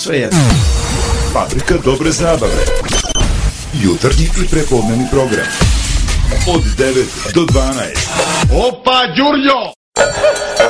Sve jasno. Fabrika dobre zabave. Jutarnji i prepodnevni program. Od 9 do 12. Opa, Đurđo!